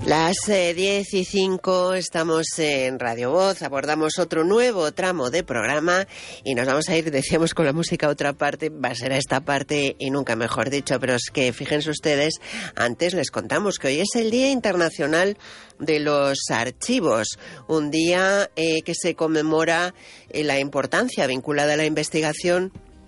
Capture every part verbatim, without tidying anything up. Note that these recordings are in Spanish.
Las eh, diez y cinco estamos en Radio Voz, abordamos otro nuevo tramo de programa y nos vamos a ir, decíamos, con la música a otra parte, va a ser a esta parte y nunca mejor dicho, pero es que fíjense ustedes, antes les contamos que hoy es el Día Internacional de los Archivos, un día eh, que se conmemora eh, la importancia vinculada a la investigación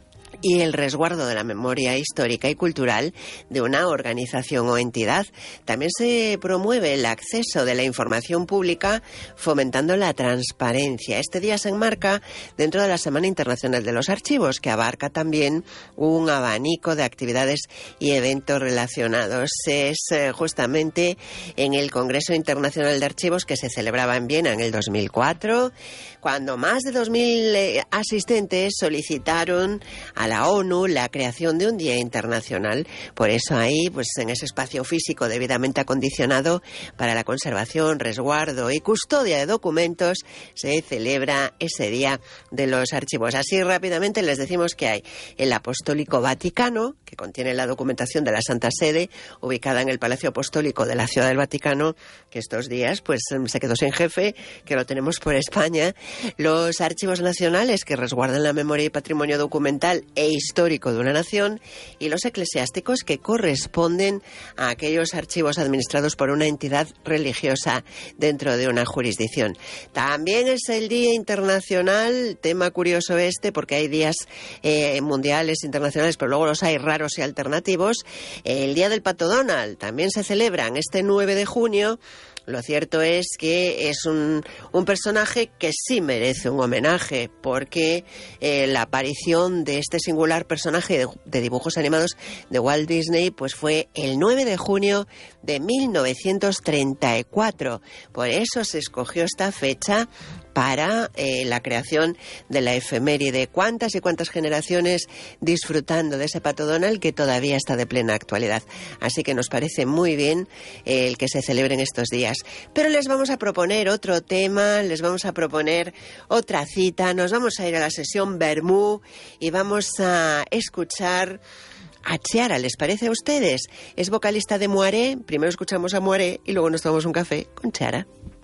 y el resguardo de la memoria histórica y cultural de una organización o entidad. También se promueve el acceso de la información pública fomentando la transparencia. Este día se enmarca dentro de la Semana Internacional de los Archivos, que abarca también un abanico de actividades y eventos relacionados. Es eh, justamente en el Congreso Internacional de Archivos que se celebraba en Viena en el dos mil cuatro, cuando más de dos mil eh, asistentes solicitaron a la ONU la creación de un día internacional. Por eso ahí, pues en ese espacio físico debidamente acondicionado para la conservación, resguardo y custodia de documentos, se celebra ese Día de los Archivos. Así rápidamente les decimos que hay el Apostólico Vaticano, que contiene la documentación de la Santa Sede, ubicada en el Palacio Apostólico de la Ciudad del Vaticano, que estos días pues se quedó sin jefe, que lo tenemos por España. Los archivos nacionales, que resguardan la memoria y patrimonio documental e histórico de una nación, y los eclesiásticos, que corresponden a aquellos archivos administrados por una entidad religiosa dentro de una jurisdicción. También es el Día Internacional, tema curioso este, porque hay días eh, mundiales, internacionales, pero luego los hay raros y alternativos. El Día del Pato Donald también se celebran este nueve de junio. Lo cierto es que es un, un personaje que sí merece un homenaje, porque eh, la aparición de este singular personaje de, de dibujos animados de Walt Disney pues fue el nueve de junio de mil novecientos treinta y cuatro. Por eso se escogió esta fecha para eh, la creación de la efeméride. ¿Cuántas y cuántas generaciones disfrutando de ese Pato Donald que todavía está de plena actualidad? Así que nos parece muy bien eh, el que se celebren estos días. Pero les vamos a proponer otro tema, les vamos a proponer otra cita, nos vamos a ir a la sesión Bermú y vamos a escuchar a Chiara, ¿les parece a ustedes? Es vocalista de Moaré, primero escuchamos a Moaré y luego nos tomamos un café con Chiara.